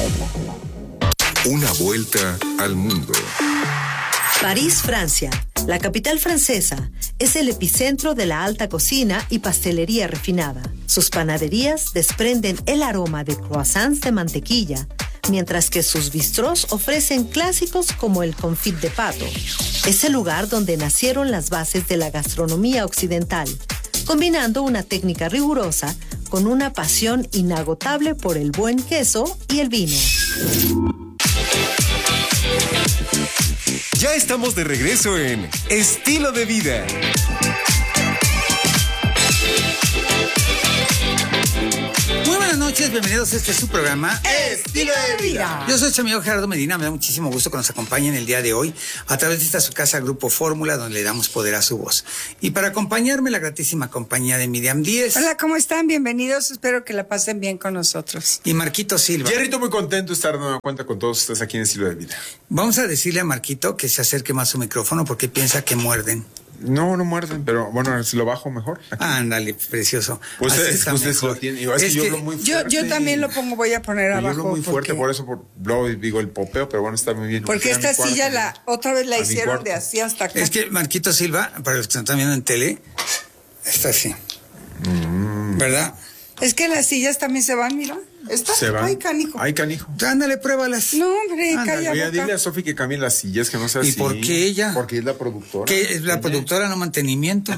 Una vuelta al mundo. París, Francia. La capital francesa es el epicentro de la alta cocina y pastelería refinada. Sus panaderías desprenden el aroma de croissants de mantequilla, mientras que sus bistrós ofrecen clásicos como el confit de pato. Es el lugar donde nacieron las bases de la gastronomía occidental, combinando una técnica rigurosa con una pasión inagotable por el buen queso y el vino. Ya estamos de regreso en Estilo de Vida. Muy buenas noches, bienvenidos a este su programa Estilo de Vida. Yo soy su amigo Gerardo Medina, me da muchísimo gusto que nos acompañen el día de hoy a través de esta su casa Grupo Fórmula, donde le damos poder a su voz. Y para acompañarme, la gratísima compañía de Miriam Díez. Hola, ¿cómo están? Bienvenidos, espero que la pasen bien con nosotros. Y Marquito Silva. Jerrito, muy contento de estar de nueva cuenta con todos ustedes aquí en Estilo de Vida. Vamos a decirle a Marquito que se acerque más su micrófono porque piensa que muerden. No muerden, pero bueno, si lo bajo mejor. Ándale, precioso. Pues Así es está que ustedes mejor. lo tienen. Es que yo hablo muy fuerte. Yo también lo pongo, voy a poner Yo abajo. hablo muy fuerte, por eso luego digo el popeo, pero bueno, está muy bien. Porque Fui a mi esta cuarto, silla otra vez la a mi hicieron cuarto. de así hasta acá. Es que Marquito Silva, para los que están viendo en tele, está así. ¿Verdad? Es que las sillas también se van, mira. Esta, Se van. ay, canijo. Ay, canijo. Ándale, pruébalas. No, hombre, Ándale, calla Oye, boca. dile a Sofi que cambie las sillas, que no sea así. ¿Y por qué ella? Porque es la productora. Que es la productora, no mantenimiento.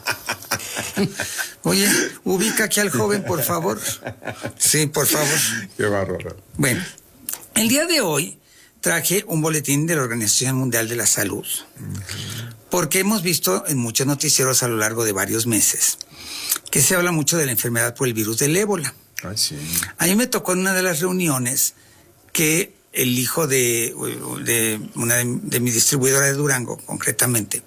Oye, ubica aquí al joven, por favor. Sí, por favor. Qué bárbaro. Bueno, el día de hoy traje un boletín de la Organización Mundial de la Salud, porque hemos visto en muchos noticieros a lo largo de varios meses que se habla mucho de la enfermedad por el virus del ébola. Ay, sí. A mí me tocó en una de las reuniones que el hijo de una de mi distribuidora de Durango, concretamente,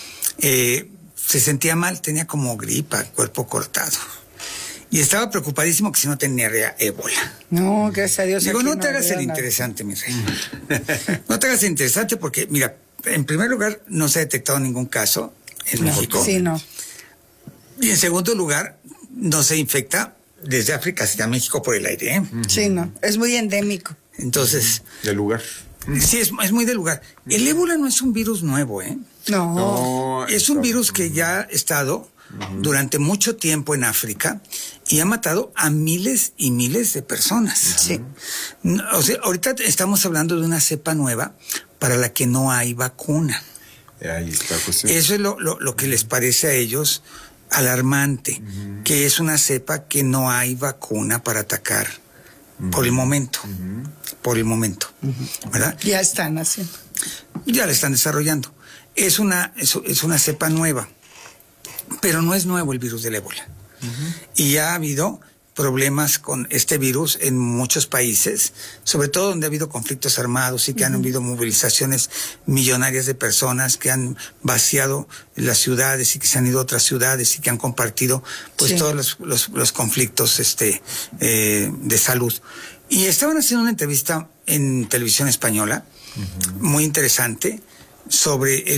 se sentía mal, tenía como gripa, cuerpo cortado. Y estaba preocupadísimo que si no tenía ébola. No, gracias a Dios. Digo, aquí no te hagas había el nada. interesante, mi rey. No te hagas el interesante porque, mira, en primer lugar, no se ha detectado ningún caso en México. Sí, no. Y en segundo lugar, no se infecta desde África hasta México por el aire, ¿eh? Sí, no. Es muy endémico. Entonces, Del lugar. sí, es muy del lugar. El ébola no es un virus nuevo, ¿eh? No. No, Es un virus que ya ha estado durante mucho tiempo en África y ha matado a miles y miles de personas. Sí. O sea, ahorita estamos hablando de una cepa nueva para la que no hay vacuna. Ahí está la cuestión. Eso es lo que les parece a ellos alarmante, que es una cepa que no hay vacuna para atacar por el momento. Por el momento. ¿Verdad? Ya están haciendo. Ya la están desarrollando. Es una cepa nueva, pero no es nuevo el virus del ébola. Y ya ha habido problemas con este virus en muchos países, sobre todo donde ha habido conflictos armados y que han habido movilizaciones millonarias de personas que han vaciado las ciudades y que se han ido a otras ciudades y que han compartido pues Sí. todos los conflictos de salud. Y estaban haciendo una entrevista en televisión española, muy interesante, sobre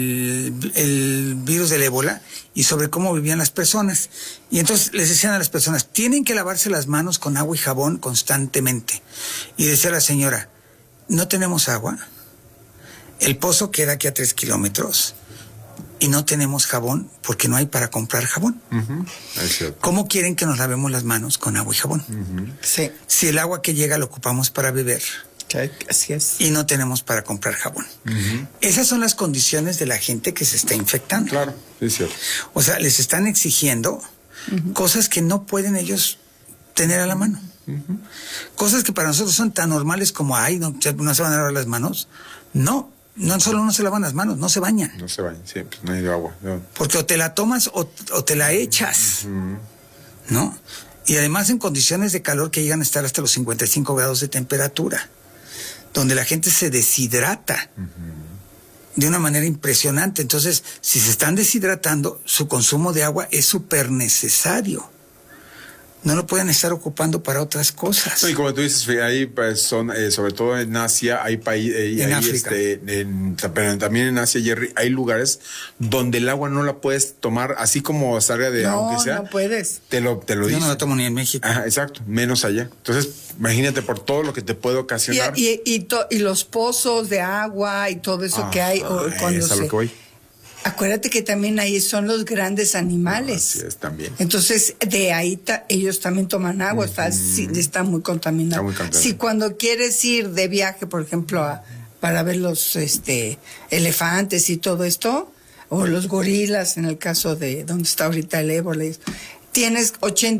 el virus del ébola y sobre cómo vivían las personas. Y entonces les decían a las personas, tienen que lavarse las manos con agua y jabón constantemente. Y decía la señora, no tenemos agua, el pozo queda aquí a 3 kilómetros y no tenemos jabón porque no hay para comprar jabón. Es cierto. ¿Cómo quieren que nos lavemos las manos con agua y jabón? Sí. Si el agua que llega lo ocupamos para beber Así es. y no tenemos para comprar jabón. Esas son las condiciones de la gente que se está infectando. Claro, sí, es cierto. O sea, les están exigiendo cosas que no pueden ellos tener a la mano. Cosas que para nosotros son tan normales como, ay, no se van a lavar las manos. No solo no se lavan las manos, no se bañan. No se bañen siempre, no hay agua. No. Porque o te la tomas o te la echas, ¿no? Y además en condiciones de calor que llegan a estar hasta los 55 grados de temperatura, donde la gente se deshidrata de una manera impresionante. Entonces, si se están deshidratando, su consumo de agua es súper necesario. no lo pueden estar ocupando para otras cosas. No, y como tú dices, ahí pues, son, sobre todo en Asia, hay países, En África. pero también en Asia, Jerry, hay lugares donde el agua no la puedes tomar así como salga de, No, aunque sea. no puedes. Te lo Yo dicen. no lo tomo ni en México. Ajá, exacto, menos allá. Entonces, imagínate por todo lo que te puede ocasionar. Y los pozos de agua y todo eso que hay. Cuando es a lo que voy. Acuérdate que también ahí son los grandes animales. Así es, también. Entonces, de ahí ellos también toman agua, está muy contaminado. Está muy contaminado. Si cuando quieres ir de viaje, por ejemplo, para ver los elefantes y todo esto, o los gorilas, en el caso de donde está ahorita el ébola, tienes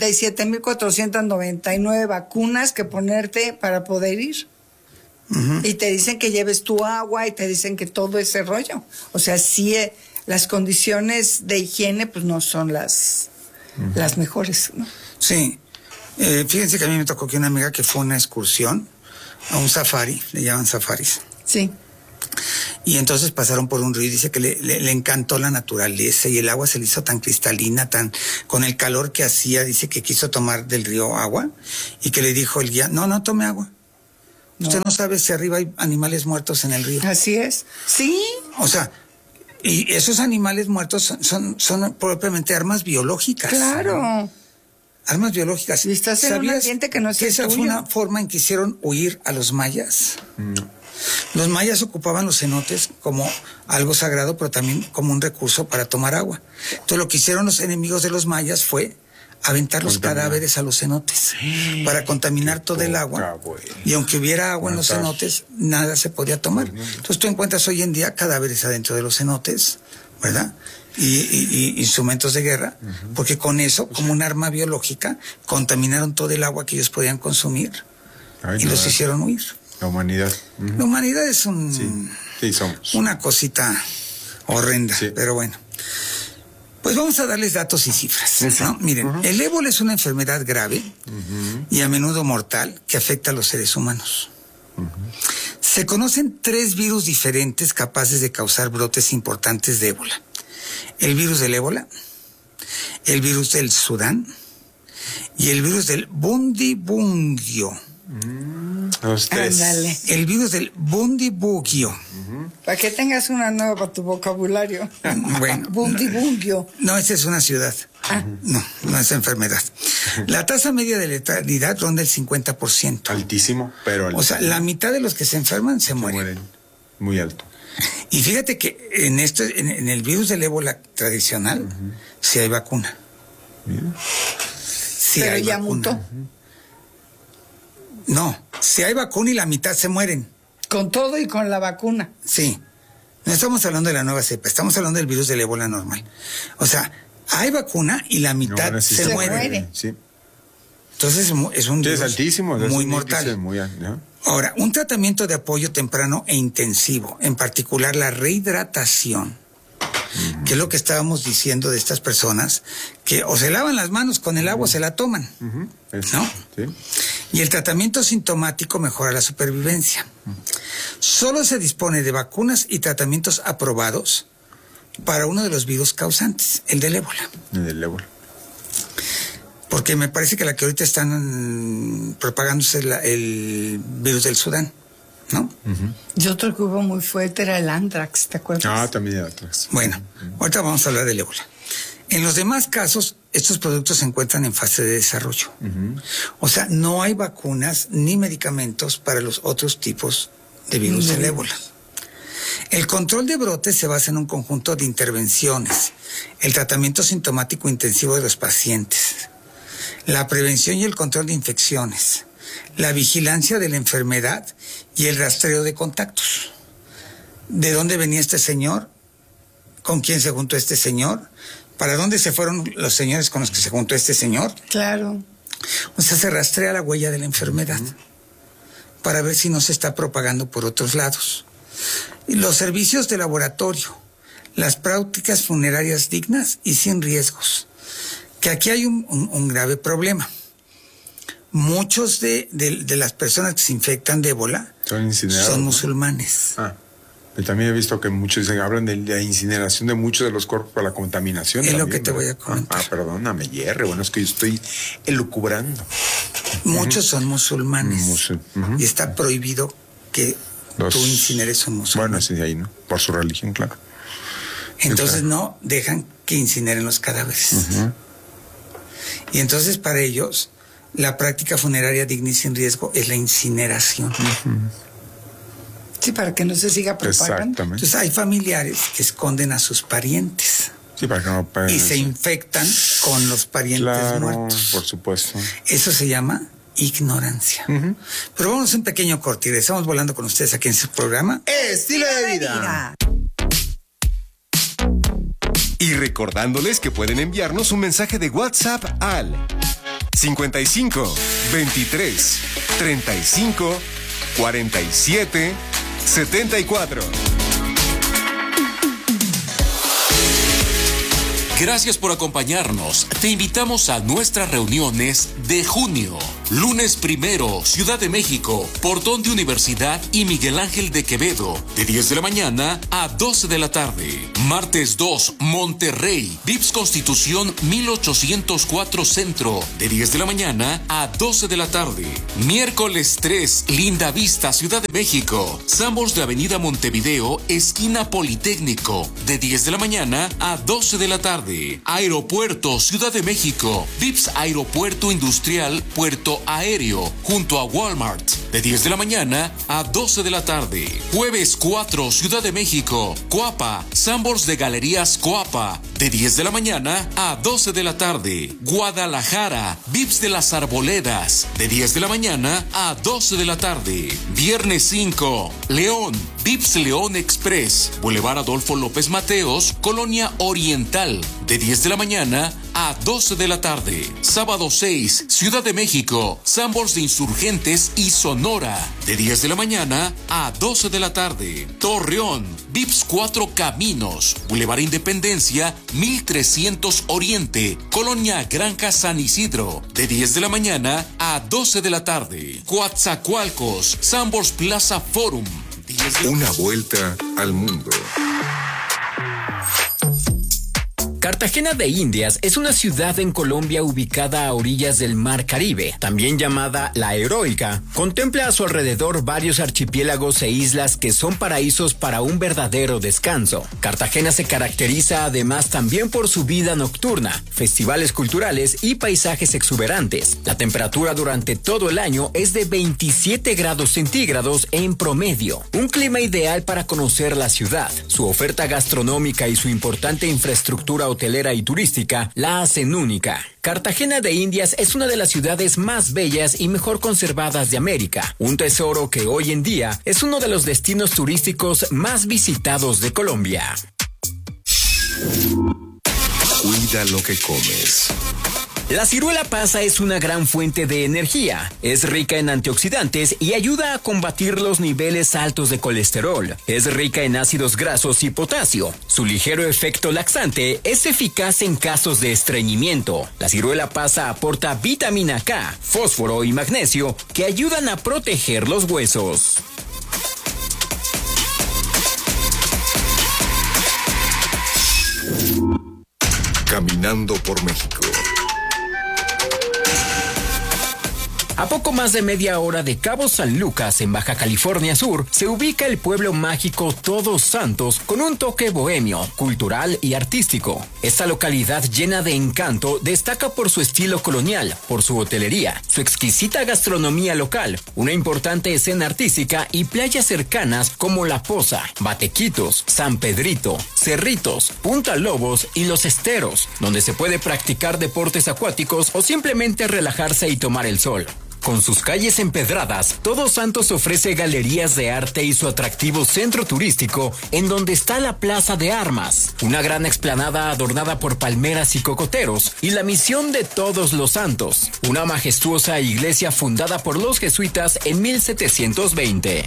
87,499 vacunas que ponerte para poder ir. Y te dicen que lleves tu agua y te dicen que todo ese rollo. O sea, sí, las condiciones de higiene pues no son las mejores, ¿no? Sí. Fíjense que a mí me tocó que una amiga que fue a una excursión a un safari, le llaman safaris. Sí. Y entonces pasaron por un río y dice que le encantó la naturaleza y el agua se le hizo tan cristalina, con el calor que hacía, dice que quiso tomar del río agua y que le dijo el guía, no tome agua. Usted no sabe si arriba hay animales muertos en el río. Así es. Sí. O sea, y esos animales muertos son propiamente armas biológicas. Claro. Armas biológicas. Y estás en un ambiente que no es el esa fue tuyo. una forma en que hicieron huir a los mayas? Los mayas ocupaban los cenotes como algo sagrado, pero también como un recurso para tomar agua. Entonces lo que hicieron los enemigos de los mayas fue aventar los cadáveres a los cenotes para contaminar todo el agua. Y aunque hubiera agua en los cenotes, nada se podía tomar. Entonces tú encuentras hoy en día cadáveres adentro de los cenotes, ¿verdad? Y instrumentos de guerra, porque con eso, como un arma biológica, contaminaron todo el agua que ellos podían consumir y los hicieron huir. La humanidad. La humanidad es Sí, somos. una cosita horrenda, Sí. pero bueno. Pues vamos a darles datos y cifras, ¿no? Miren, el ébola es una enfermedad grave y a menudo mortal que afecta a los seres humanos. Se conocen 3 virus diferentes capaces de causar brotes importantes de ébola. El virus del ébola, el virus del Sudán y el virus del bundibugyo. Los 3. Ándale. El virus del bundibugyo. Para que tengas una nueva para tu vocabulario. Bueno. Bundibugyo. No, esa es una ciudad. No es enfermedad. La tasa media de letalidad ronda el 50%. Altísimo, pero O sea, la mitad de los que se enferman se mueren. Muy alto. Y fíjate que en el virus del ébola tradicional, sí hay vacuna. Sí Pero hay ya vacuna. mutó. No, sí hay vacuna y la mitad se mueren. Con todo y con la vacuna. Sí. No estamos hablando de la nueva cepa, estamos hablando del virus del ébola normal. O sea, hay vacuna y la mitad ahora sí se muere. muere. Sí. Entonces es un Sí, virus es altísimo. muy es un mortal. índice muy alto. Ahora, un tratamiento de apoyo temprano e intensivo, en particular la rehidratación, que es lo que estábamos diciendo de estas personas, que o se lavan las manos con el agua o se la toman, ¿no? Sí. Y el tratamiento sintomático mejora la supervivencia. Solo se dispone de vacunas y tratamientos aprobados para uno de los virus causantes, el del ébola. El del ébola. Porque me parece que la que ahorita están propagándose es el virus del Sudán, ¿no? Y otro que hubo muy fuerte era el anthrax, ¿te acuerdas? También de atrás. Bueno, ahorita vamos a hablar del ébola. En los demás casos, estos productos se encuentran en fase de desarrollo. O sea, no hay vacunas ni medicamentos para los otros tipos de virus del ébola. El control de brotes se basa en un conjunto de intervenciones, el tratamiento sintomático intensivo de los pacientes, la prevención y el control de infecciones, la vigilancia de la enfermedad y el rastreo de contactos. ¿De dónde venía este señor? ¿Con quién se juntó este señor? ¿Para dónde se fueron los señores con los que se juntó este señor? Claro. O sea, se rastrea la huella de la enfermedad para ver si no se está propagando por otros lados. Y los servicios de laboratorio, las prácticas funerarias dignas y sin riesgos. Que aquí hay un grave problema. Muchos de las personas que se infectan de ébola Son incinerados, son ¿no? musulmanes. Y también he visto que muchos hablan de la incineración de muchos de los cuerpos para la contaminación. Es también, lo que te voy a comentar. Perdóname, Jerry. Bueno, es que yo estoy elucubrando. Muchos son musulmanes. Y está prohibido que tú incineres un musulmán. Bueno, sí, ahí, ¿no? Por su religión, claro. Entonces no dejan que incineren los cadáveres. Y entonces para ellos la práctica funeraria digna y sin riesgo es la incineración. Sí, para que no se siga propagando. Exactamente. Entonces hay familiares que esconden a sus parientes. Sí, para que no y se infectan con los parientes muertos. Por supuesto. Eso se llama ignorancia. Pero vamos a un pequeño corte y regresamos volando con ustedes aquí en su programa Estilo de Vida. Y recordándoles que pueden enviarnos un mensaje de WhatsApp al 55 23 35 47 74. Gracias por acompañarnos. Te invitamos a nuestras reuniones de junio. Lunes 1, Ciudad de México, Portón de Universidad y Miguel Ángel de Quevedo, de 10 de la mañana a 12 de la tarde. Martes 2, Monterrey, Vips Constitución 1804 Centro, de 10 de la mañana a 12 de la tarde. Miércoles 3, Linda Vista, Ciudad de México, Sanborns de Avenida Montevideo, esquina Politécnico, de 10 de la mañana a 12 de la tarde. Aeropuerto, Ciudad de México, Vips Aeropuerto Industrial, Puerto Aéreo, junto a Walmart, de 10 de la mañana a 12 de la tarde. Jueves 4, Ciudad de México, Coapa, Sanborns de Galerías Coapa, de 10 de la mañana a 12 de la tarde. Guadalajara, Vips de las Arboledas, de 10 de la mañana a 12 de la tarde. Viernes 5, León, Vips León Express, Boulevard Adolfo López Mateos, Colonia Oriental, de 10 de la mañana a 12 de la tarde. Sábado 6, Ciudad de México, Sanborns de Insurgentes y Sonora, de 10 de la mañana a 12 de la tarde. Torreón, Vips 4 Caminos, Boulevard Independencia, 1300 Oriente, Colonia Granja San Isidro, de 10 de la mañana a 12 de la tarde. Coatzacoalcos, Sanborns Plaza Forum. Una vuelta al mundo. Cartagena de Indias es una ciudad en Colombia ubicada a orillas del Mar Caribe, también llamada La Heroica. Contempla a su alrededor varios archipiélagos e islas que son paraísos para un verdadero descanso. Cartagena se caracteriza además también por su vida nocturna, festivales culturales y paisajes exuberantes. La temperatura durante todo el año es de 27 grados centígrados en promedio. Un clima ideal para conocer la ciudad. Su oferta gastronómica y su importante infraestructura hotelera y turística la hacen única. Cartagena de Indias es una de las ciudades más bellas y mejor conservadas de América, un tesoro que hoy en día es uno de los destinos turísticos más visitados de Colombia. Cuida lo que comes. La ciruela pasa es una gran fuente de energía, es rica en antioxidantes y ayuda a combatir los niveles altos de colesterol. Es rica en ácidos grasos y potasio. Su ligero efecto laxante es eficaz en casos de estreñimiento. La ciruela pasa aporta vitamina K, fósforo y magnesio que ayudan a proteger los huesos. Caminando por México. A poco más de media hora de Cabo San Lucas, en Baja California Sur, se ubica el pueblo mágico Todos Santos con un toque bohemio, cultural y artístico. Esta localidad llena de encanto destaca por su estilo colonial, por su hotelería, su exquisita gastronomía local, una importante escena artística y playas cercanas como La Poza, Batequitos, San Pedrito, Cerritos, Punta Lobos y Los Esteros, donde se puede practicar deportes acuáticos o simplemente relajarse y tomar el sol. Con sus calles empedradas, Todos Santos ofrece galerías de arte y su atractivo centro turístico, en donde está la Plaza de Armas, una gran explanada adornada por palmeras y cocoteros, y la Misión de Todos los Santos, una majestuosa iglesia fundada por los jesuitas en 1720.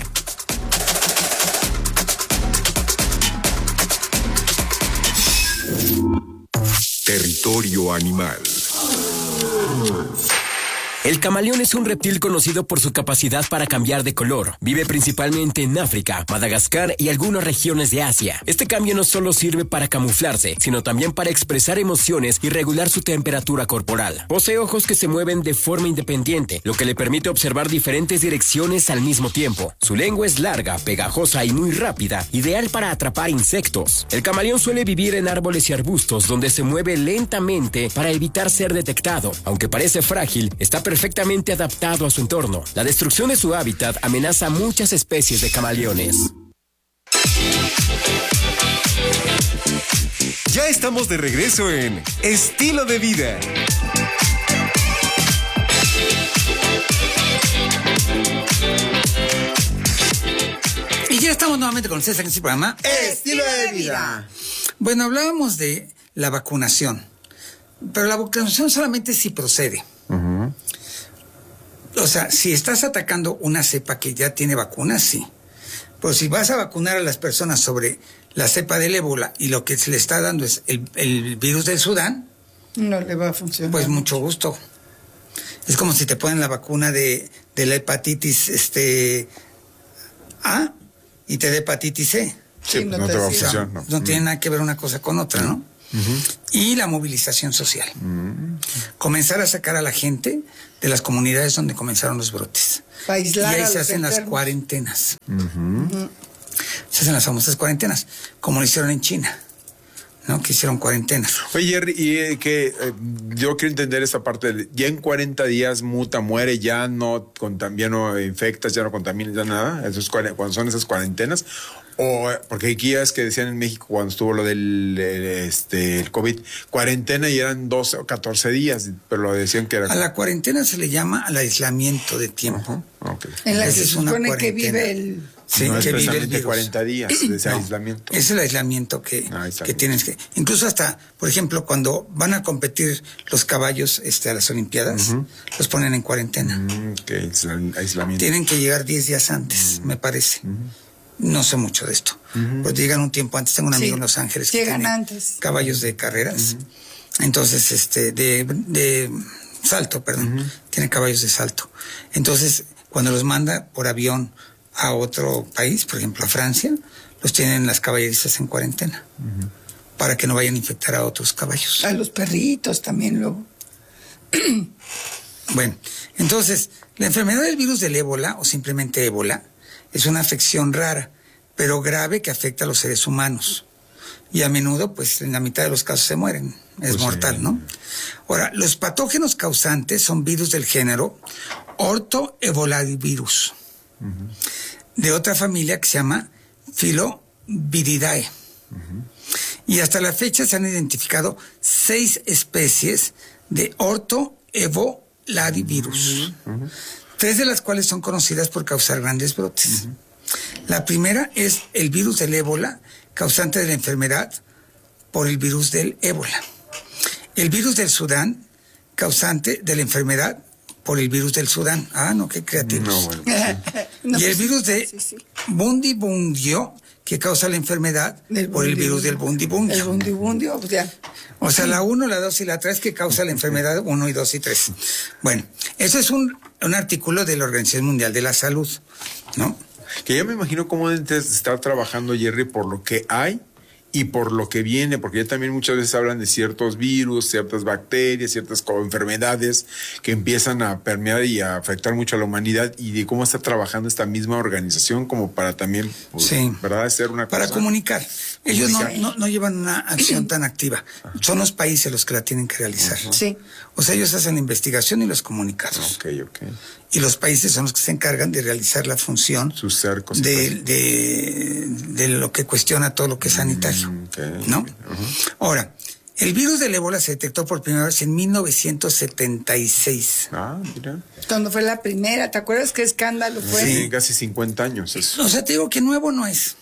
Territorio animal. El camaleón es un reptil conocido por su capacidad para cambiar de color. Vive principalmente en África, Madagascar y algunas regiones de Asia. Este cambio no solo sirve para camuflarse, sino también para expresar emociones y regular su temperatura corporal. Posee ojos que se mueven de forma independiente, lo que le permite observar diferentes direcciones al mismo tiempo. Su lengua es larga, pegajosa y muy rápida, ideal para atrapar insectos. El camaleón suele vivir en árboles y arbustos donde se mueve lentamente para evitar ser detectado. Aunque parece frágil, está perfectamente adaptado a su entorno. La destrucción de su hábitat amenaza a muchas especies de camaleones. Ya estamos de regreso en Estilo de Vida. Y ya estamos nuevamente con César en este programa Estilo de Vida. Bueno, hablábamos de la vacunación, pero la vacunación solamente si procede. O sea, si estás atacando una cepa que ya tiene vacunas, sí. Pero si vas a vacunar a las personas sobre la cepa del ébola y lo que se le está dando es el virus del Sudán, no le va a funcionar. Pues mucho gusto. Es como si te ponen la vacuna de la hepatitis A y te da hepatitis C. Sí, pues no te va a funcionar. No tiene nada que ver una cosa con otra, ¿no? Y la movilización social. Comenzar a sacar a la gente de las comunidades donde comenzaron los brotes. Para aislar y ahí a se los hacen las enfermos. cuarentenas. Se hacen las famosas cuarentenas, como lo hicieron en China, ¿no? Que hicieron cuarentenas. Oye, Jerry, y yo quiero entender esa parte. Ya en 40 días muta, muere, ya no infectas, ya no contaminas, ya nada. Eso es cuando son esas cuarentenas. O porque aquí ya es que decían en México cuando estuvo lo del el COVID, cuarentena y eran 12 o 14 días, pero lo decían que era... A la cuarentena se le llama al aislamiento de tiempo. Okay. En la que Esa se es una supone que cuarentena. vive el... Sí, no es que vive el precisamente virus. 40 días de ese No, aislamiento. Es el aislamiento que tienes que... Incluso hasta, por ejemplo, cuando van a competir los caballos a las Olimpiadas, los ponen en cuarentena. Que aislamiento. Tienen que llegar 10 días antes, me parece. No sé mucho de esto. Pues llegan un tiempo antes. Tengo un amigo en Los Ángeles que llegan tiene antes. caballos de carreras. Entonces, de salto, perdón. Tiene caballos de salto. Entonces, cuando los manda por avión a otro país, por ejemplo a Francia, los tienen las caballerizas en cuarentena. Para que no vayan a infectar a otros caballos. A los perritos también luego. Bueno, entonces, la enfermedad del virus del ébola, o simplemente ébola, es una afección rara, pero grave que afecta a los seres humanos. Y a menudo, pues, en la mitad de los casos se mueren. Es mortal, ¿no? Ahora, los patógenos causantes son virus del género Orthoebolavirus, de otra familia que se llama Filoviridae. Y hasta la fecha se han identificado 6 especies de Orthoebolavirus, 3 de las cuales son conocidas por causar grandes brotes. La primera es el virus del ébola, causante de la enfermedad por el virus del ébola. El virus del Sudán, causante de la enfermedad por el virus del Sudán. Ah, no, qué creativos. No, bueno, y el virus de Bundibugyo, que causa la enfermedad por el virus del Bundibugyo. El Bundibugyo, pues ya. O sea, la 1, la 2 y la 3 que causa la enfermedad 1 y 2 y 3. Bueno, eso es un artículo de la Organización Mundial de la Salud, ¿no? Que ya me imagino cómo deben estar trabajando, Jerry, por lo que hay y por lo que viene, porque ya también muchas veces hablan de ciertos virus, ciertas bacterias, ciertas enfermedades que empiezan a permear y a afectar mucho a la humanidad, y de cómo está trabajando esta misma organización como para también, ¿verdad?, hacer una para cosa. Comunicar. Ellos no llevan una acción tan activa. Son los países los que la tienen que realizar. Sí. O sea, ellos hacen la investigación y los comunicados. Ok. Y los países son los que se encargan de realizar la función Sus cercos. de lo que cuestiona todo lo que es sanitario, ¿no? Ahora, el virus del ébola se detectó por primera vez en 1976. Ah, mira. Cuando fue la primera, ¿te acuerdas qué escándalo fue? Sí, casi 50 años eso. O sea, te digo que nuevo no es.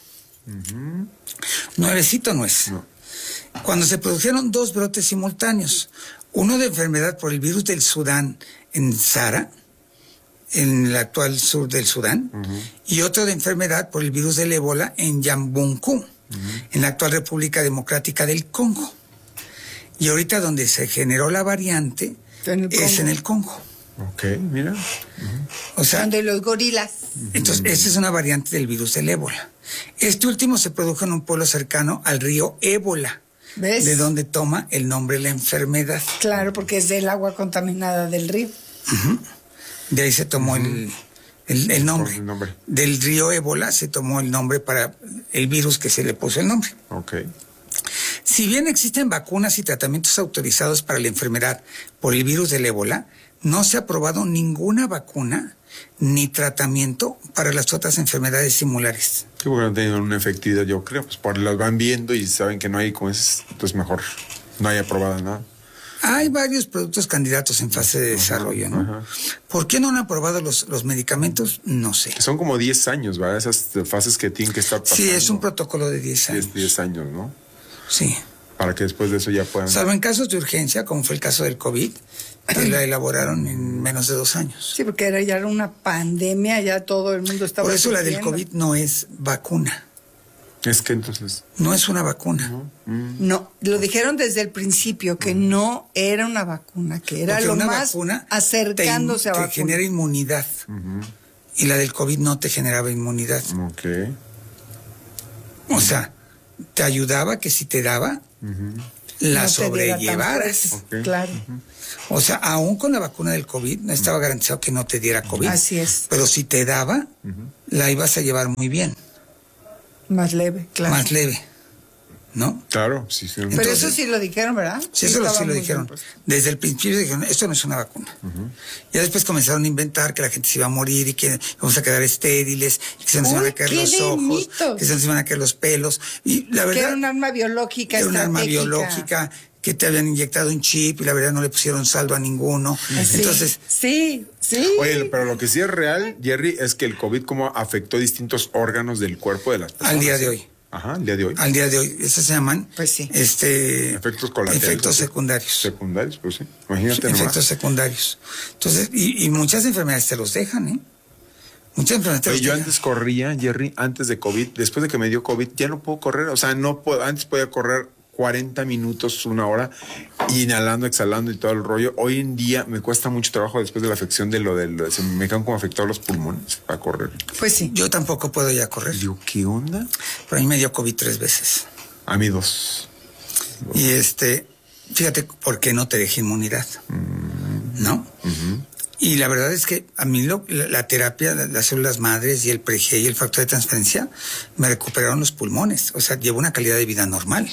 Nuevecito no es. No. Cuando se produjeron 2 brotes simultáneos, uno de enfermedad por el virus del Sudán en Sara, en el actual sur del Sudán, y otro de enfermedad por el virus del ébola en Yambunku, en la actual República Democrática del Congo. Y ahorita donde se generó la variante es en el Congo. Ok, mira. O sea, Son de los gorilas. entonces, esta es una variante del virus del ébola. Este último se produjo en un pueblo cercano al río Ébola, ¿Ves? de donde toma el nombre la enfermedad. Claro, porque es del agua contaminada del río. De ahí se tomó el nombre. El nombre. Del río Ébola se tomó el nombre para el virus que se le puso el nombre. Ok. Si bien existen vacunas y tratamientos autorizados para la enfermedad por el virus del ébola, no se ha aprobado ninguna vacuna ni tratamiento para las otras enfermedades similares. Sí, porque no han tenido una efectividad, yo creo. Pues por las van viendo y saben que no hay como es, entonces mejor no hay aprobada nada. Hay varios productos candidatos en fase de desarrollo, ¿no? ajá. ¿Por qué no han aprobado los medicamentos? No sé. Son como 10 años, ¿verdad? Esas fases que tienen que estar pasando. Sí, es un protocolo de 10 años. 10 años, ¿no? Sí. Para que después de eso ya puedan... Salvo en casos de urgencia, como fue el caso del COVID, que la elaboraron en menos de 2 años. Sí, porque ya era una pandemia, ya todo el mundo estaba... Por eso la del sufriendo. COVID no es vacuna. Es que entonces... No es una vacuna. No, lo dijeron desde el principio, que no era una vacuna, que era Porque lo una más vacuna acercándose a te vacuna. genera inmunidad. Y la del COVID no te generaba inmunidad. Ok. O sea, te ayudaba que si te daba, la No te diera tan sobrellevaras. fuerte. Ok. Claro. O sea, aún con la vacuna del COVID, no estaba garantizado que no te diera COVID. Así es. Pero si te daba, la ibas a llevar muy bien, Más leve, claro. más leve. ¿No? Claro, sí, sí. Pero Entonces- eso sí lo dijeron, ¿verdad? Sí, eso estaba sí lo muy dijeron. bien, pues. Desde el principio dijeron, esto no es una vacuna. Ya después comenzaron a inventar que la gente se iba a morir y que vamos a quedar estériles, y que se nos Uy, iban a caer qué los de ojos, mitos. que se nos iban a caer los pelos. Y la Que verdad, era un arma biológica era un arma estratégica. biológica, que te habían inyectado un chip y la verdad no le pusieron saldo a ninguno. Sí, Entonces, sí. Oye, pero lo que sí es real, Jerry, es que el COVID como afectó distintos órganos del cuerpo de las personas. al día de hoy. Ajá, al día de hoy. Al día de hoy, eso se llaman Pues sí. Efectos colaterales. efectos secundarios. Secundarios, pues sí. Imagínate nomás. Efectos secundarios. Entonces, y muchas enfermedades te los dejan, ¿eh? Muchas enfermedades te Oye, los yo dejan. antes corría, Jerry, antes de COVID, después de que me dio COVID, ya no puedo correr. O sea, no puedo, antes podía correr 40 minutos, 1 hora, inhalando, exhalando y todo el rollo. Hoy en día me cuesta mucho trabajo después de la afección se me quedan como afectados los pulmones para correr. Pues sí. Yo tampoco puedo ya correr. Digo, ¿qué onda? Pero a mí me dio COVID 3 veces. A mí 2. Y fíjate por qué no te deja inmunidad, ¿no? Y la verdad es que a mí la terapia, las células madres y el PreG y el factor de transferencia me recuperaron los pulmones. O sea, llevo una calidad de vida normal.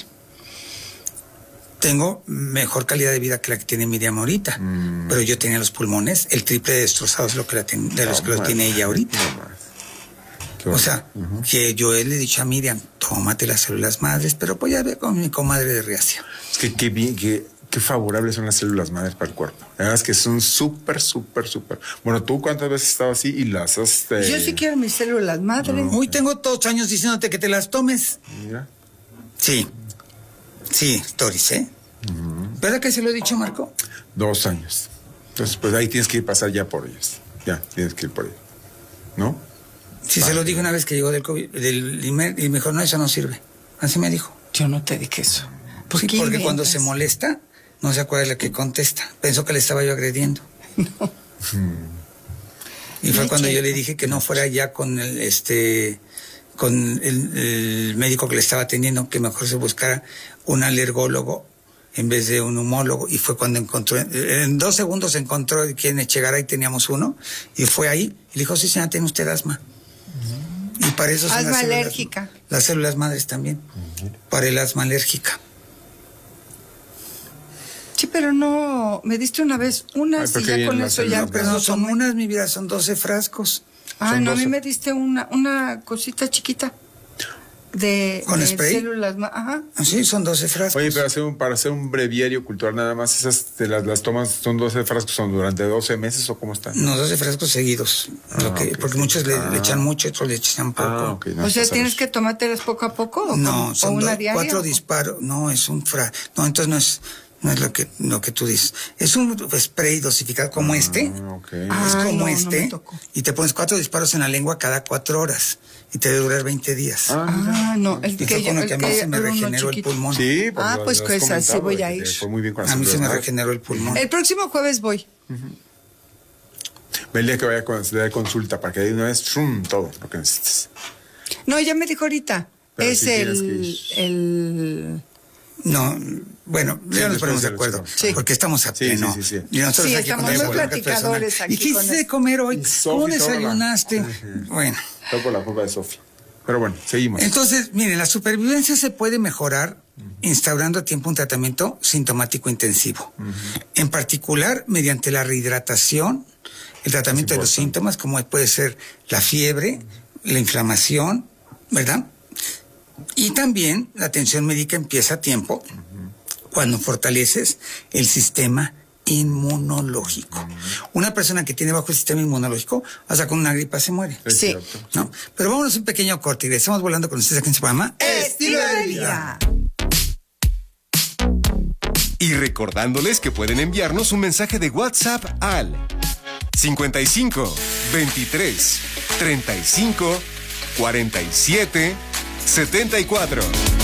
Tengo mejor calidad de vida que la que tiene Miriam ahorita, pero yo tenía los pulmones el triple de destrozados de los que los tiene ella ahorita. O sea, que yo le he dicho a Miriam, tómate las células madres, pero pues ya ve con mi comadre de Riacia. Es que qué bien, qué favorables son las células madres para el cuerpo. La verdad es que son súper. Bueno, ¿tú cuántas veces has estado así y las has... Yo sí quiero mis células madre. Uy, tengo todos años diciéndote que te las tomes. Mira. Sí, Doris, ¿eh? ¿Verdad que se lo he dicho, Marco? 2 años. Entonces, pues ahí tienes que ir pasar ya por ellas. Ya, tienes que ir por ellas. ¿No? Sí, se lo dije una vez que llegó del COVID, y me dijo, no, eso no sirve. Así me dijo. Yo no te dije eso. ¿Por Sí, qué porque cuando inventas? se molesta, no se acuerda de la que contesta. Pensó que le estaba yo agrediendo. Y fue cuando yo le dije que no fuera ya con el médico que le estaba atendiendo, que mejor se buscara un alergólogo en vez de un humólogo. Y fue cuando encontró, en 2 segundos encontró quien llegara y teníamos uno. Y fue ahí y le dijo, sí, señora, tiene usted asma. Y para eso son Asma las células, alérgica. las células madres también, para el asma alérgica. Sí, pero no, me diste una vez una, Ay, sí, porque ya vienen con las eso ya. células Pero empezó no a son tomar. unas, mi vida, son 12 frascos. Ah, son no, a mí 12. me diste una cosita chiquita de, ¿Con de spray? células. Ajá. Sí, son 12 frascos. Oye, pero para hacer un breviario cultural nada más, esas te las tomas, son 12 frascos, son durante 12 meses o cómo están. No, 12 frascos seguidos. Ok, Porque sí. muchos le echan mucho, otros le echan poco. Ok. No, O sea, pues, ¿tienes que tomártelas poco a poco? ¿O No, cómo? son ¿O una diaria? 4 ¿O? disparos. No, es un No, entonces no es lo que tú dices. Es un spray dosificado como este. Ok. Es Ay, como no, no este. me tocó. Y te pones 4 disparos en la lengua cada 4 horas. Y te debe durar 20 días. Ah, no, el Y que fue yo, con lo el que a mí que se me era uno regeneró el chiquito. pulmón. Sí, Ah, pues lo has así comentado, voy a que ir. te fue muy bien con las A mí se me células madres. regeneró el pulmón. El próximo jueves voy. El día que vaya a dar consulta para que de una vez todo lo que necesites. No, ya me dijo ahorita. Pero es si el... No, bueno, ya nos ponemos de sí, acuerdo, sí. porque estamos a pleno. Sí. Y nosotros Sí, aquí estamos con muy el platicadores aquí ¿Y qué con hiciste de esto. comer hoy? Sofi, ¿Cómo toda la- desayunaste? Bueno, Todo por la culpa de Sofía. Pero bueno, seguimos. entonces, miren, la supervivencia se puede mejorar instaurando a tiempo un tratamiento sintomático intensivo. En particular, mediante la rehidratación, el tratamiento de los síntomas, como puede ser la fiebre, la inflamación, ¿verdad? Y también la atención médica empieza a tiempo cuando fortaleces el sistema inmunológico. Una persona que tiene bajo el sistema inmunológico, hasta con una gripa se muere. Es Sí. cierto. ¿No? Pero vámonos a un pequeño corte y regresamos volando con ustedes aquí en su programa. Estilo de vida. Y recordándoles que pueden enviarnos un mensaje de WhatsApp al 55 23 35 47 74.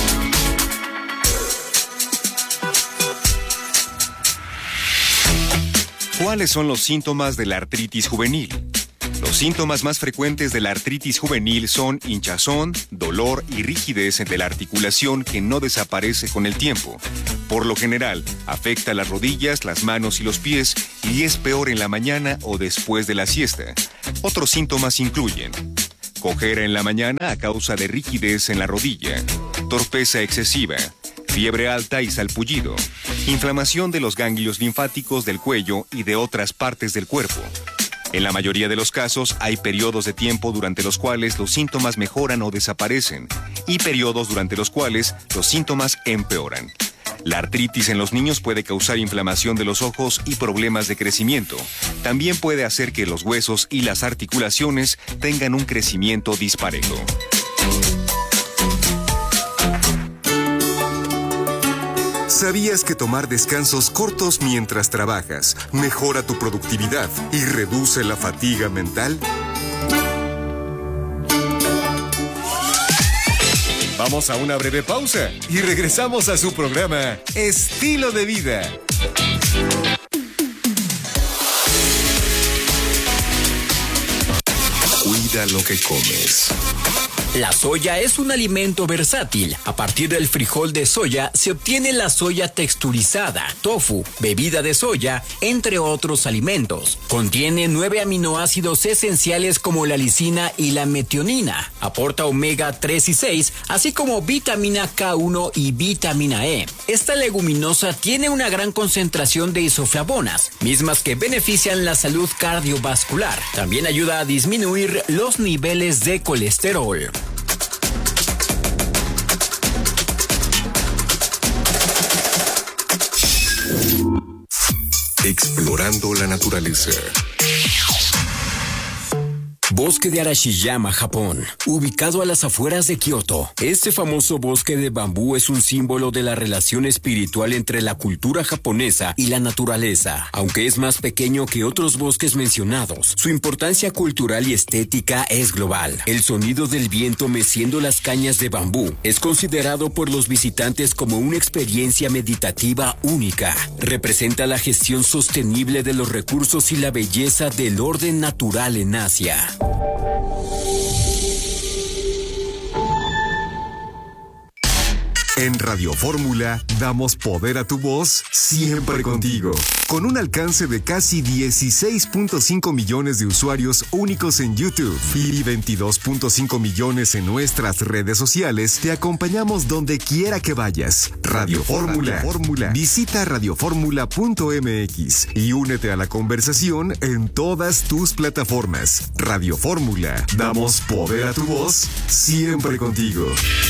¿Cuáles son los síntomas de la artritis juvenil? Los síntomas más frecuentes de la artritis juvenil son hinchazón, dolor y rigidez de la articulación que no desaparece con el tiempo. Por lo general, afecta las rodillas, las manos y los pies y es peor en la mañana o después de la siesta. Otros síntomas incluyen cojera en la mañana a causa de rigidez en la rodilla, torpeza excesiva, fiebre alta y salpullido, inflamación de los ganglios linfáticos del cuello y de otras partes del cuerpo. En la mayoría de los casos hay periodos de tiempo durante los cuales los síntomas mejoran o desaparecen y periodos durante los cuales los síntomas empeoran. La artritis en los niños puede causar inflamación de los ojos y problemas de crecimiento. También puede hacer que los huesos y las articulaciones tengan un crecimiento disparejo. ¿Sabías que tomar descansos cortos mientras trabajas mejora tu productividad y reduce la fatiga mental? Vamos a una breve pausa y regresamos a su programa Estilo de Vida. Cuida lo que comes. La soya es un alimento versátil. A partir del frijol de soya se obtiene la soya texturizada, tofu, bebida de soya, entre otros alimentos. Contiene 9 aminoácidos esenciales como la lisina y la metionina. Aporta omega 3 y 6, así como vitamina K1 y vitamina E. Esta leguminosa tiene una gran concentración de isoflavonas, mismas que benefician la salud cardiovascular. También ayuda a disminuir los niveles de colesterol. Explorando la naturaleza. Bosque de Arashiyama, Japón, ubicado a las afueras de Kioto. Este famoso bosque de bambú es un símbolo de la relación espiritual entre la cultura japonesa y la naturaleza. Aunque es más pequeño que otros bosques mencionados, su importancia cultural y estética es global. El sonido del viento meciendo las cañas de bambú es considerado por los visitantes como una experiencia meditativa única. Representa la gestión sostenible de los recursos y la belleza del orden natural en Asia. En Radio Fórmula damos poder a tu voz siempre contigo. Con un alcance de casi 16.5 millones de usuarios únicos en YouTube y 22.5 millones en nuestras redes sociales, te acompañamos donde quiera que vayas. Radio Fórmula. Visita radioformula.mx y únete a la conversación en todas tus plataformas. Radio Fórmula. Damos poder a tu voz siempre contigo.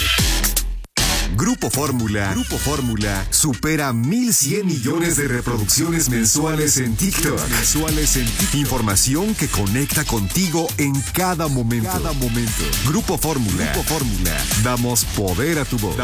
Grupo Fórmula supera 1,100 millones de reproducciones mensuales en TikTok. Información que conecta contigo en cada momento. Grupo Fórmula. Damos poder a tu voz.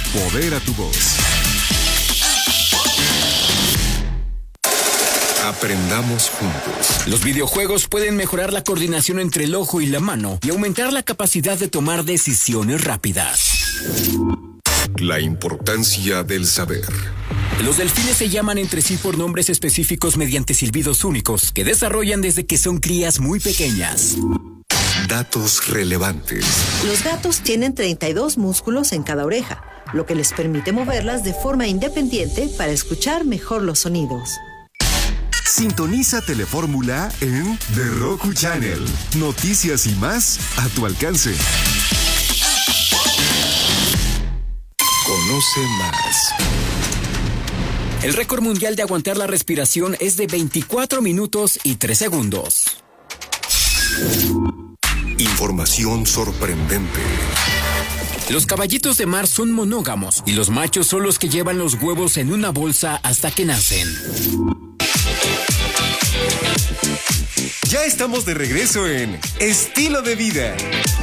Aprendamos juntos. Los videojuegos pueden mejorar la coordinación entre el ojo y la mano y aumentar la capacidad de tomar decisiones rápidas. La importancia del saber. Los delfines se llaman entre sí por nombres específicos mediante silbidos únicos que desarrollan desde que son crías muy pequeñas. Datos relevantes. Los gatos tienen 32 músculos en cada oreja, lo que les permite moverlas de forma independiente para escuchar mejor los sonidos. Sintoniza Telefórmula en The Roku Channel. Noticias y más a tu alcance. Conoce más. El récord mundial de aguantar la respiración es de 24 minutos y 3 segundos. Información sorprendente. Los caballitos de mar son monógamos y los machos son los que llevan los huevos en una bolsa hasta que nacen. Ya estamos de regreso en Estilo de Vida.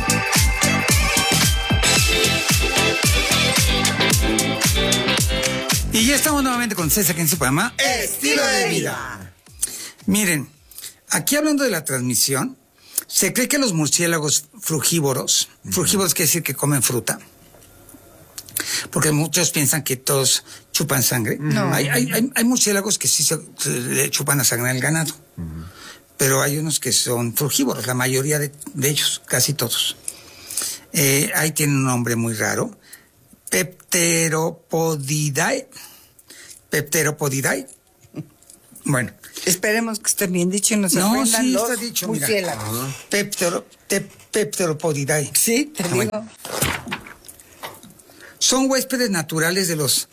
Y ya estamos nuevamente con César, que en su programa Estilo de Vida. Miren, aquí hablando de la transmisión, se cree que los murciélagos frugívoros quiere decir que comen fruta, porque muchos piensan que todos chupan sangre. No. Hay murciélagos que sí se le chupan la sangre al ganado, pero hay unos que son frugívoros, la mayoría de ellos, casi todos. Ahí tienen un nombre muy raro, Pteropodidae. Bueno. Esperemos que esté bien dicho y nos sorprendan los murciélagos. Pteropodidae. Sí, te digo. Son huéspedes naturales de los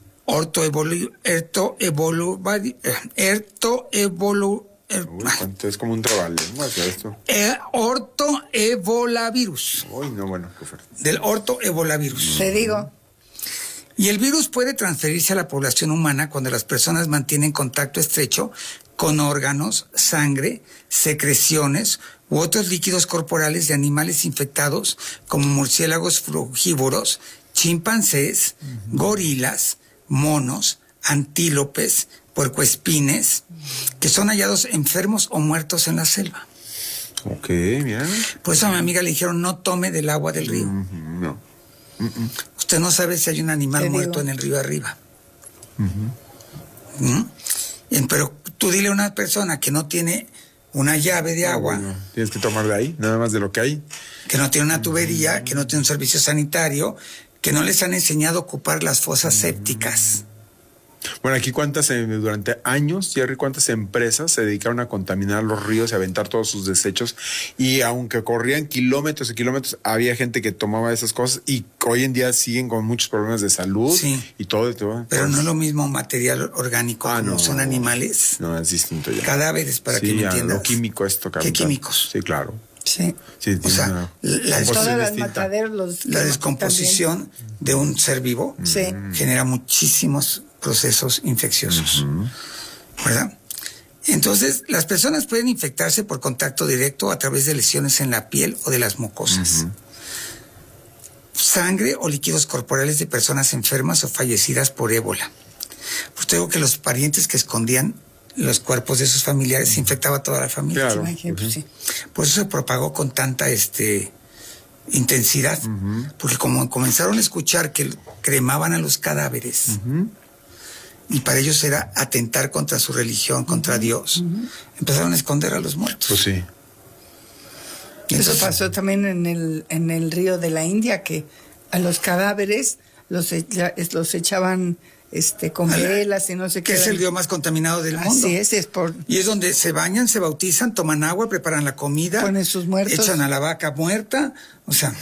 Es como un trabalenguas esto. ortoebolavirus. Uy, no, bueno, qué fuerte. Del ortoebolavirus. Te digo. Y el virus puede transferirse a la población humana cuando las personas mantienen contacto estrecho con órganos, sangre, secreciones u otros líquidos corporales de animales infectados como murciélagos frugívoros, chimpancés, gorilas, monos, antílopes, puercoespines, que son hallados enfermos o muertos en la selva. Ok, bien. Por eso a mi amiga le dijeron no tome del agua del río. No. Usted no sabe si hay un animal muerto en el río arriba. Pero tú dile a una persona que no tiene una llave de agua, Bueno, tienes que tomar de ahí, nada más de lo que hay. que no tiene una tubería, que no tiene un servicio sanitario, que no les han enseñado a ocupar las fosas sépticas. Bueno, aquí durante años, Jerry, cuántas empresas se dedicaron a contaminar los ríos y a aventar todos sus desechos, y aunque corrían kilómetros y kilómetros, había gente que tomaba esas cosas y hoy en día siguen con muchos problemas de salud. Sí. Y todo. Pero no es lo mismo material orgánico, como no. son animales. No, es distinto ya. Cadáveres, para sí, que me ya, entiendas. lo químico esto, ¿Qué químicos? Sí, claro. Sí. Sí, O sea, Todas las mataderos, la descomposición de un ser vivo genera muchísimos procesos infecciosos, ¿verdad? Entonces, las personas pueden infectarse por contacto directo a través de lesiones en la piel o de las mucosas. Sangre o líquidos corporales de personas enfermas o fallecidas por ébola. Pues te digo que los parientes que escondían los cuerpos de sus familiares se infectaba a toda la familia. Claro. Sí. Por eso se propagó con tanta intensidad, porque como comenzaron a escuchar que cremaban a los cadáveres, y para ellos era atentar contra su religión, contra Dios, empezaron a esconder a los muertos. Pues sí. Eso pasó también en el río de la India, que a los cadáveres los echaban con velas y no sé qué. Que es el río más contaminado del mundo. Así es por... Y es donde se bañan, se bautizan, toman agua, preparan la comida, ponen sus muertos, echan a la vaca muerta, o sea,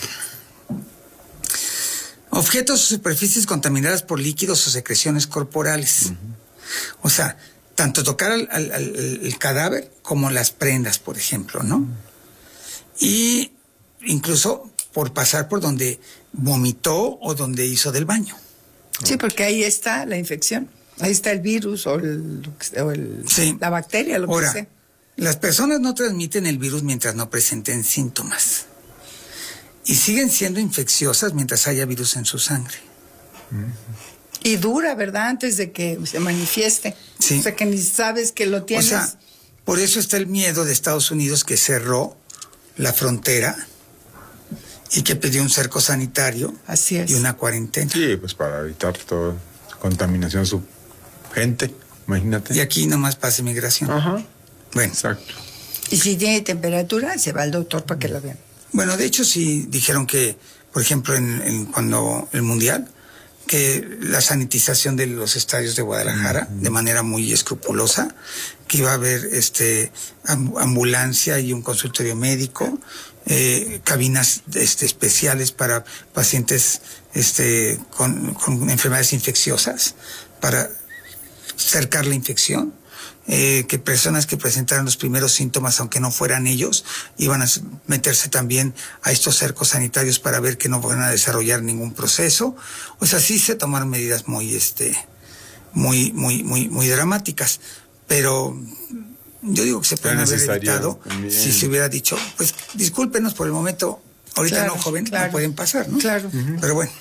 objetos o superficies contaminadas por líquidos o secreciones corporales. O sea, tanto tocar al cadáver como las prendas, por ejemplo, ¿no? Y incluso por pasar por donde vomitó o donde hizo del baño. Sí, porque ahí está la infección. Ahí está el virus o la bacteria, lo Ahora, que sea. las personas no transmiten el virus mientras no presenten síntomas. Y siguen siendo infecciosas mientras haya virus en su sangre. Y dura, ¿verdad? Antes de que se manifieste. Sí. O sea, que ni sabes que lo tienes. O sea, por eso está el miedo de Estados Unidos, que cerró la frontera y que pidió un cerco sanitario. Así es. Y una cuarentena. Sí, pues para evitar toda contaminación gente, imagínate. Y aquí nomás pasa migración. Ajá. Bueno. Exacto. Y si tiene temperatura, se va al doctor para que la vean. Bueno, de hecho sí dijeron que, por ejemplo, cuando el Mundial, que la sanitización de los estadios de Guadalajara, de manera muy escrupulosa, que iba a haber ambulancia y un consultorio médico, cabinas especiales para pacientes con enfermedades infecciosas, para cercar la infección. Que personas que presentaran los primeros síntomas, aunque no fueran ellos, iban a meterse también a estos cercos sanitarios para ver que no van a desarrollar ningún proceso. O sea, sí se tomaron medidas muy dramáticas, pero yo digo que se pueden haber evitado también. Si se hubiera dicho, pues discúlpenos por el momento, ahorita claro, no, joven, claro, no pueden pasar, ¿no? Claro. Pero bueno.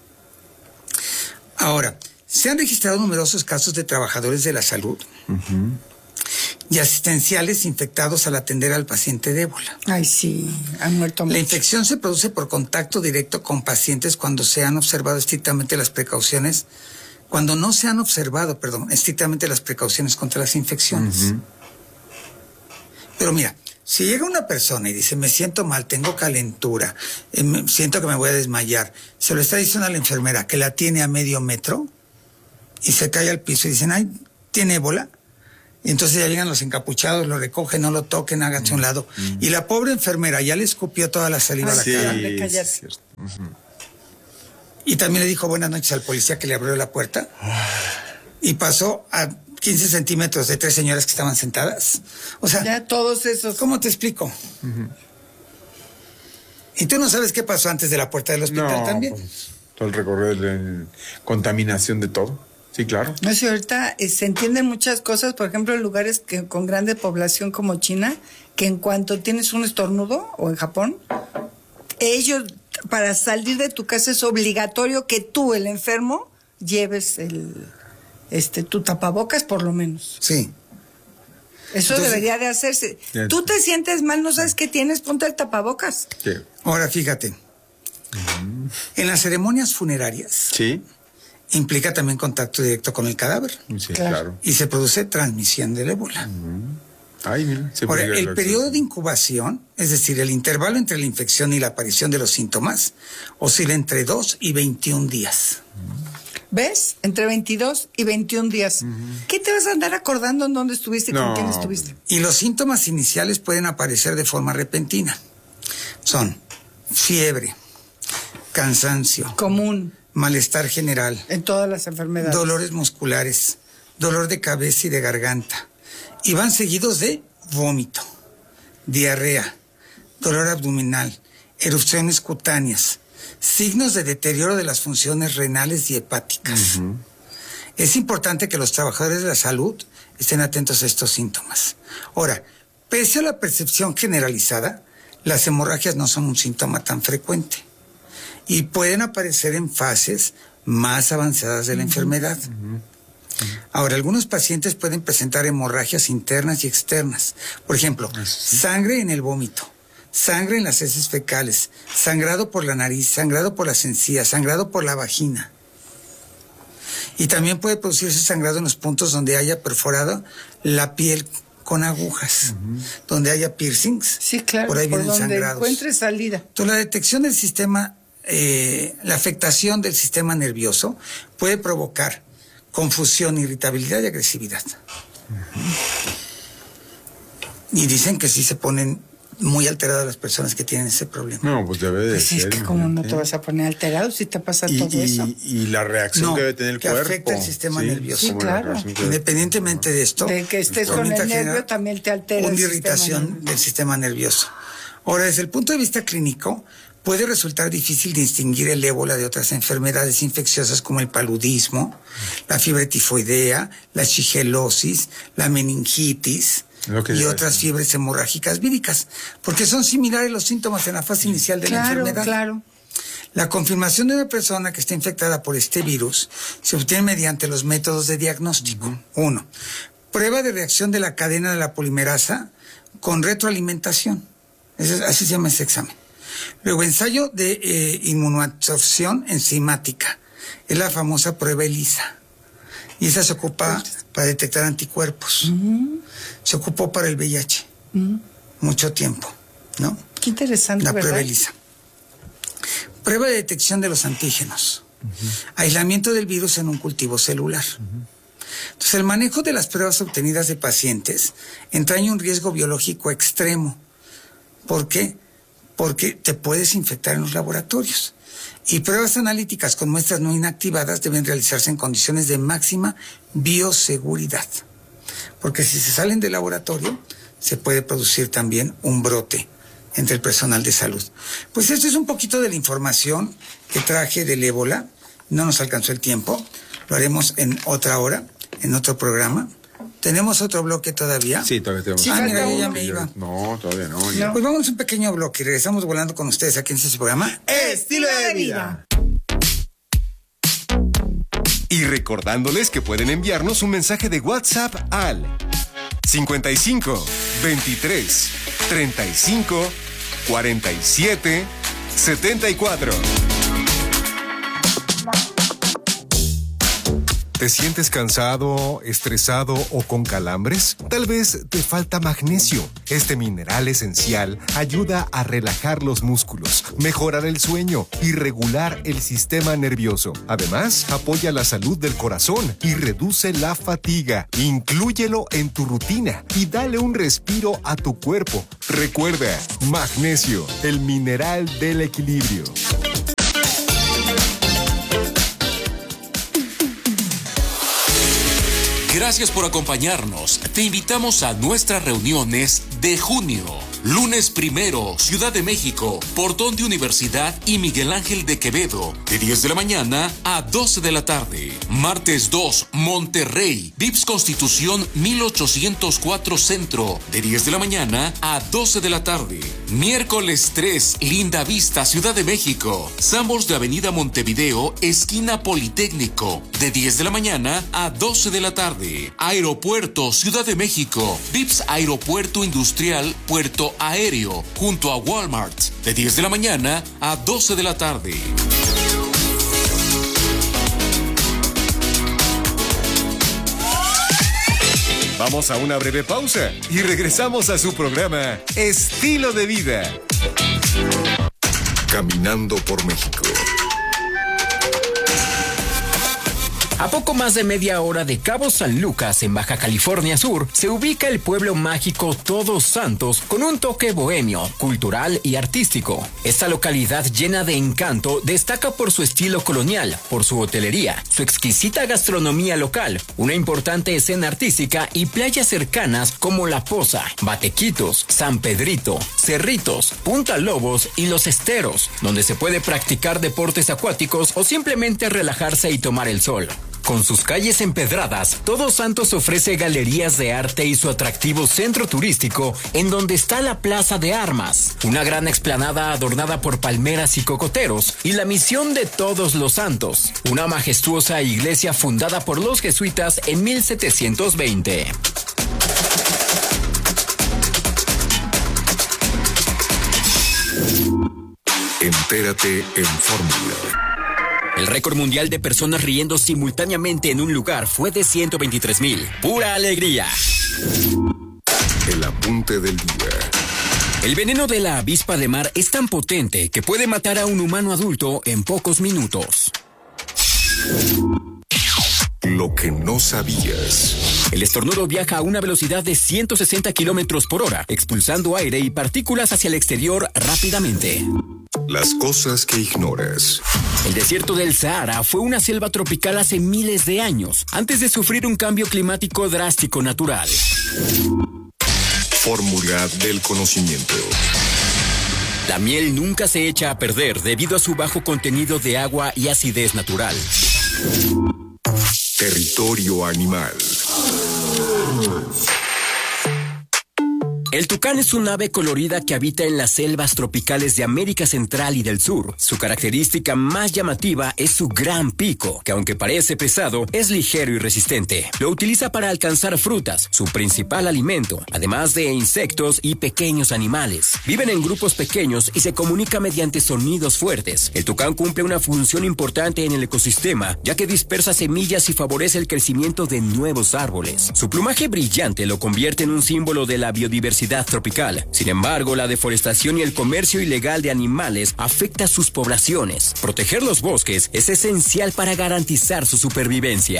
Ahora, se han registrado numerosos casos de trabajadores de la salud y asistenciales infectados al atender al paciente de ébola. Ay, sí, han muerto mucho. La infección se produce por contacto directo con pacientes cuando se han observado estrictamente las precauciones, cuando no se han observado, estrictamente las precauciones contra las infecciones. Pero mira, si llega una persona y dice, me siento mal, tengo calentura, siento que me voy a desmayar, se lo está diciendo a la enfermera que la tiene a medio metro, y se cae al piso y dicen, ay, ¿tiene ébola? Y entonces ya llegan los encapuchados, lo recogen, no lo toquen, háganse a un lado. Y la pobre enfermera ya le escupió toda la saliva a la cara. Y también le dijo buenas noches al policía que le abrió la puerta. Y pasó a 15 centímetros de 3 señoras que estaban sentadas. O sea, ya todos esos. ¿Cómo te explico? Y tú no sabes qué pasó antes de la puerta del hospital también. Pues, todo el recorrido de contaminación de todo. Sí, claro. No sé, ahorita se entienden muchas cosas, por ejemplo, en lugares con grande población como China, que en cuanto tienes un estornudo, o en Japón, ellos, para salir de tu casa es obligatorio que tú, el enfermo, lleves tu tapabocas por lo menos. Sí. Eso entonces, debería de hacerse. Tú te sientes mal, no sabes qué tienes, ponte el tapabocas. Sí. Ahora, fíjate. En las ceremonias funerarias. Sí. Implica también contacto directo con el cadáver. Sí, claro. Y se produce transmisión del ébola. Ay, mira, ahora, el periodo de incubación, es decir, el intervalo entre la infección y la aparición de los síntomas, oscila entre 2 y 21 días. ¿Ves? Entre 22 y 21 días. ¿Qué te vas a andar acordando en dónde estuviste y con quién estuviste? Y los síntomas iniciales pueden aparecer de forma repentina. Son fiebre, cansancio. Común. Malestar general. En todas las enfermedades. Dolores musculares, dolor de cabeza y de garganta. Y van seguidos de vómito, diarrea, dolor abdominal, erupciones cutáneas, signos de deterioro de las funciones renales y hepáticas. Es importante que los trabajadores de la salud estén atentos a estos síntomas. Ahora, pese a la percepción generalizada, las hemorragias no son un síntoma tan frecuente y pueden aparecer en fases más avanzadas de la enfermedad. Ahora, algunos pacientes pueden presentar hemorragias internas y externas. Por ejemplo, sangre en el vómito, sangre en las heces fecales, sangrado por la nariz, sangrado por las encías, sangrado por la vagina. Y también puede producirse sangrado en los puntos donde haya perforado la piel con agujas, donde haya piercings. Sí, claro, por ahí vienen donde sangrados. Encuentre salida. Entonces, la detección del sistema, la afectación del sistema nervioso puede provocar confusión, irritabilidad y agresividad. Y dicen que sí se ponen muy alteradas las personas que tienen ese problema. No, pues debe de ser. Es que como no te vas a poner alterado si te pasa todo eso. Y la reacción que debe tener el cuerpo. Afecta el sistema nervioso. Sí, claro. Independientemente de esto. De que estés con el nervio también te altera una irritación del sistema nervioso. Ahora, desde el punto de vista clínico, puede resultar difícil distinguir el ébola de otras enfermedades infecciosas como el paludismo, la fiebre tifoidea, la shigelosis, la meningitis y otras fiebres hemorrágicas víricas, porque son similares los síntomas en la fase inicial de la enfermedad. Claro. La confirmación de una persona que está infectada por este virus se obtiene mediante los métodos de diagnóstico. 1. Prueba de reacción de la cadena de la polimerasa con retroalimentación. Así se llama ese examen. Luego, ensayo de inmunoabsorción enzimática. Es la famosa prueba ELISA. Y esa se ocupa para detectar anticuerpos. Se ocupó para el VIH. Mucho tiempo, ¿no? Qué interesante, la ¿verdad? prueba ELISA. Prueba de detección de los antígenos. Aislamiento del virus en un cultivo celular. Entonces, el manejo de las pruebas obtenidas de pacientes entraña un riesgo biológico extremo. ¿Por qué? Porque te puedes infectar en los laboratorios. Y pruebas analíticas con muestras no inactivadas deben realizarse en condiciones de máxima bioseguridad. Porque si se salen del laboratorio, se puede producir también un brote entre el personal de salud. Pues esto es un poquito de la información que traje del ébola. No nos alcanzó el tiempo. Lo haremos en otra hora, en otro programa. ¿Tenemos otro bloque todavía? Sí, todavía tenemos. Sí, Mira, falta yo ya uno. me iba. No, todavía no. No. Pues vamos a un pequeño bloque y regresamos volando con ustedes aquí en este programa. Estilo de vida. Y recordándoles que pueden enviarnos un mensaje de WhatsApp al 55 23 35 47 74. ¿Te sientes cansado, estresado o con calambres? Tal vez te falta magnesio. Este mineral esencial ayuda a relajar los músculos, mejorar el sueño y regular el sistema nervioso. Además, apoya la salud del corazón y reduce la fatiga. Inclúyelo en tu rutina y dale un respiro a tu cuerpo. Recuerda, magnesio, el mineral del equilibrio. Gracias por acompañarnos. Te invitamos a nuestras reuniones de junio. Lunes 1, Ciudad de México, Portón de Universidad y Miguel Ángel de Quevedo, de 10 de la mañana a 12 de la tarde. Martes 2, Monterrey, Vips Constitución 1804 Centro, de 10 de la mañana a 12 de la tarde. Miércoles 3, Linda Vista, Ciudad de México, Sanborns de Avenida Montevideo, esquina Politécnico, de 10 de la mañana a 12 de la tarde. Aeropuerto, Ciudad de México, Vips Aeropuerto Industrial, Puerto Aéreo, junto a Walmart, de 10 de la mañana a 12 de la tarde. Vamos a una breve pausa y regresamos a su programa Estilo de Vida. Caminando por México. A poco más de media hora de Cabo San Lucas, en Baja California Sur, se ubica el pueblo mágico Todos Santos con un toque bohemio, cultural y artístico. Esta localidad llena de encanto destaca por su estilo colonial, por su hotelería, su exquisita gastronomía local, una importante escena artística y playas cercanas como La Poza, Batequitos, San Pedrito, Cerritos, Punta Lobos y Los Esteros, donde se puede practicar deportes acuáticos o simplemente relajarse y tomar el sol. Con sus calles empedradas, Todos Santos ofrece galerías de arte y su atractivo centro turístico, en donde está la Plaza de Armas, una gran explanada adornada por palmeras y cocoteros, y la Misión de Todos los Santos, una majestuosa iglesia fundada por los jesuitas en 1720. Entérate en Fórmula. El récord mundial de personas riendo simultáneamente en un lugar fue de 123,000. ¡Pura alegría! El apunte del día. El veneno de la avispa de mar es tan potente que puede matar a un humano adulto en pocos minutos. Lo que no sabías. El estornudo viaja a una velocidad de 160 kilómetros por hora, expulsando aire y partículas hacia el exterior rápidamente. Las cosas que ignoras. El desierto del Sahara fue una selva tropical hace miles de años, antes de sufrir un cambio climático drástico natural. Fórmula del conocimiento. La miel nunca se echa a perder debido a su bajo contenido de agua y acidez natural. Territorio animal. El tucán es un ave colorida que habita en las selvas tropicales de América Central y del Sur. Su característica más llamativa es su gran pico, que aunque parece pesado, es ligero y resistente. Lo utiliza para alcanzar frutas, su principal alimento, además de insectos y pequeños animales. Viven en grupos pequeños y se comunica mediante sonidos fuertes. El tucán cumple una función importante en el ecosistema, ya que dispersa semillas y favorece el crecimiento de nuevos árboles. Su plumaje brillante lo convierte en un símbolo de la biodiversidad tropical. Sin embargo, la deforestación y el comercio ilegal de animales afecta a sus poblaciones. Proteger los bosques es esencial para garantizar su supervivencia.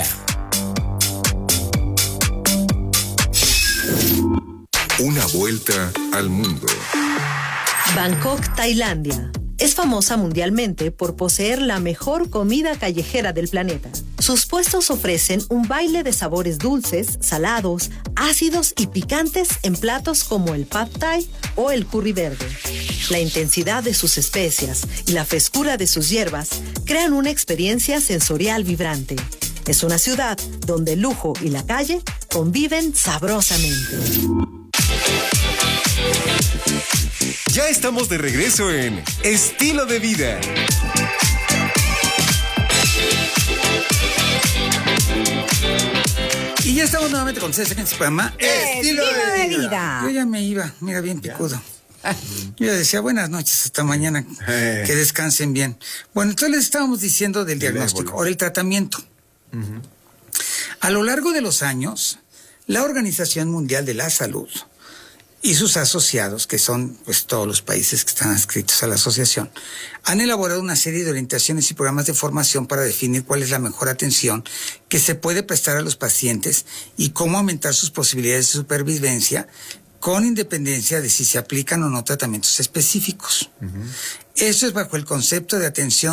Una vuelta al mundo. Bangkok, Tailandia. Es famosa mundialmente por poseer la mejor comida callejera del planeta. Sus puestos ofrecen un baile de sabores dulces, salados, ácidos y picantes en platos como el pad thai o el curry verde. La intensidad de sus especias y la frescura de sus hierbas crean una experiencia sensorial vibrante. Es una ciudad donde el lujo y la calle conviven sabrosamente. Ya estamos de regreso en Estilo de Vida. Y ya estamos nuevamente con César en su programa Estilo de Vida. Yo ya me iba, mira, bien picudo. Yo ya decía buenas noches, hasta mañana, que descansen bien. Bueno, entonces les estábamos diciendo del diagnóstico, ahora el tratamiento. A lo largo de los años, la Organización Mundial de la Salud y sus asociados, que son pues todos los países que están adscritos a la asociación, han elaborado una serie de orientaciones y programas de formación para definir cuál es la mejor atención que se puede prestar a los pacientes y cómo aumentar sus posibilidades de supervivencia con independencia de si se aplican o no tratamientos específicos. Esto es bajo el concepto de atención